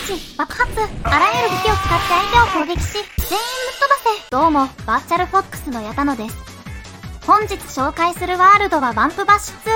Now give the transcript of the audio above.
チ、爆発、あらゆる武器を使って相手を攻撃し、全員ぶっ飛ばせ。どうも、バーチャルフォックスの矢田野です。本日紹介するワールドはワンプバッシュ2。